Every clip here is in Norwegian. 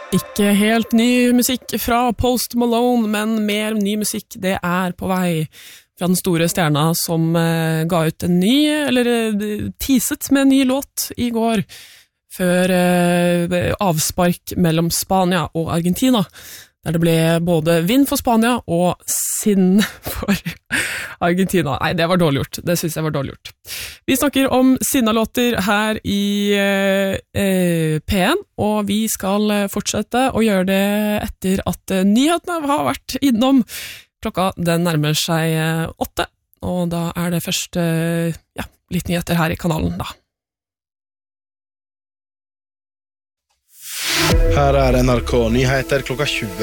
Ikke helt ny musikk fra Post Malone, men mer ny musikk, det på vei fra den store stjerna som ga ut en ny, eller teaset med en ny låt i går, før avspark mellom Spania og Argentina, der det ble både vind for Spania og sinn for Argentina. Nei, det var dårlig gjort. Det synes jeg var dårlig gjort. Vi snakker om sinnalåter her i P1, og vi skal fortsette å gjøre det etter at nyhetene har vært innom. Klokka den nærmer seg 8, og da det først litt nyheter her i kanalen da. Her NRK Nyheter klokka 20.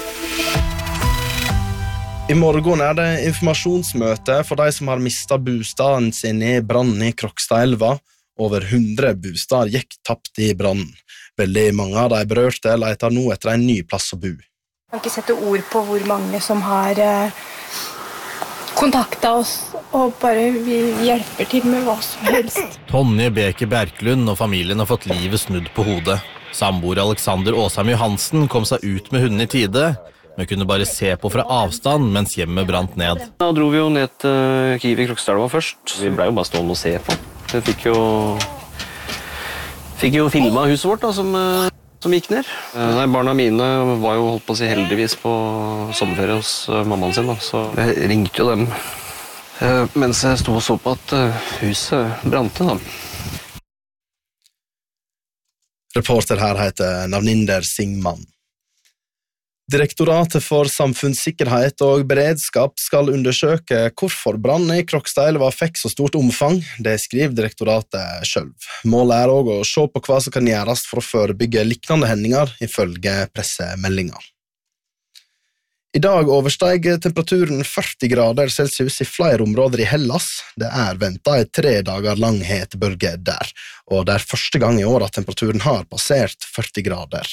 I morgen det informasjonsmøte for de som har mistet bostaden sin i brannen i Krokstadelva. Over 100 bostad gikk tapt i brannen. Veldig mange av de berørte leter nå etter en ny plass å bo. Jeg kan ikke sette ord på hvor mange som har kontaktet oss og bare vi hjelper til med hva som helst. Tonje Beke Bjerklund og familien har fått livet snudd på hodet. Samboer Alexander Åsheim Johansen kom seg ut med hunden i tide, men kunne bare se på fra avstand mens hjemmet brant ned. Da dro vi jo ned til Kiwi Krokstadelva først. Vi ble jo bare stående og se på. Vi fikk jo filmet huset vårt da, som gikk ned. Nei, barna mine var jo holdt på å si heldigvis på sommerferie hos mammaen sin, da. Så jeg ringte jo dem mens jeg sto og så på at huset brante da. Reporter her heter Navninder Singman. Direktoratet for samfunnssikkerhet og beredskap skal undersøke hvorfor brannen i Krokstadelva fikk så stort omfang. Det skriver direktoratet selv. Målet også å se på hva som kan gjøres for å forebygge liknende hendinger, ifølge pressemeldinger. I dag oversteg temperaturen 40 grader Celsius i flere områder i Hellas. Det ventet 3 dager lang hetebølge der, og det første gang i år at temperaturen har passert 40 grader.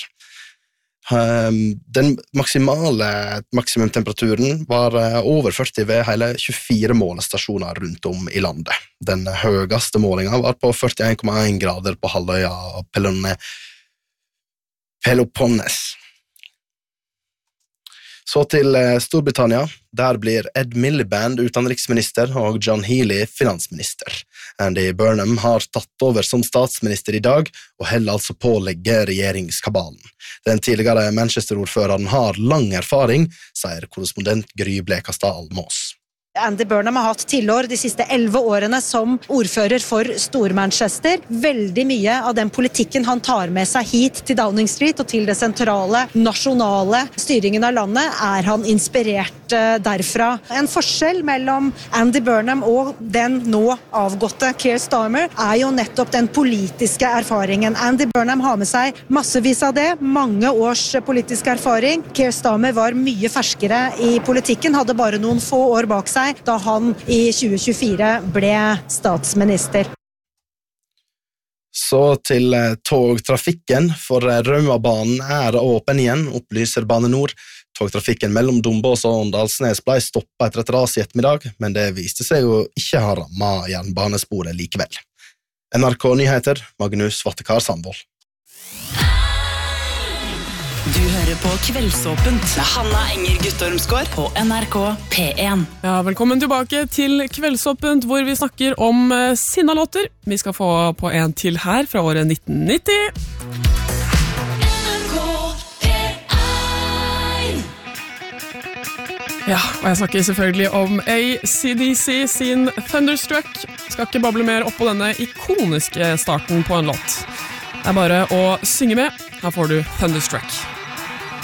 Den maksimumtemperaturen var over 40 ved hele 24 målestasjoner rundt om i landet. Den høyeste målingen var på 41,1 grader på halvøya Peloponnes. Så til Storbritannia. Der blir Ed Miliband utenriksminister og John Healey finansminister. Andy Burnham har tatt over som statsminister i dag, og heller altså på å legge regjeringskabalen. Den tidligere Manchester-ordføreren har lang erfaring, sier korrespondent Gry Blekastad Almås. Andy Burnham har hatt tilår de siste 11 årene som ordfører for Stor-Manchester. Veldig mye av den politikken han tar med seg hit til Downing Street og til det sentrale, nasjonale styringen av landet, han inspirert derfra. En forskjell mellom Andy Burnham og den nå avgåtte Keir Starmer jo nettopp den politiske erfaringen. Andy Burnham har med seg massevis av det, mange års politisk erfaring. Keir Starmer var mye ferskere i politikken, hadde bare noen få år bak seg da han i 2024 ble statsminister. Så til togtrafikken, for Raumabanen åpen igjen, opplyser Bane Nor. Togtrafikken mellom Dombås og Åndalsnes ble stoppet etter et ras i ettermiddag, men det viste seg jo ikke ha rammet jernbanesporet likevel. NRK Nyheter, Magnus Vattekar Sandvold. Du hører på Kveldsåpent med Hanna Enger Guttormsgård på NRK P1. Ja, velkommen tilbake til Kveldsåpent, hvor vi snakker om sinnalåter. Vi skal få på en til her fra året 1990. NRK P1. Ja, og jeg snakker selvfølgelig om AC/DC sin Thunderstruck. Skal ikke bable mer opp på denne ikoniske starten på en låt. Det bare å synge med. Her får du Thunderstruck.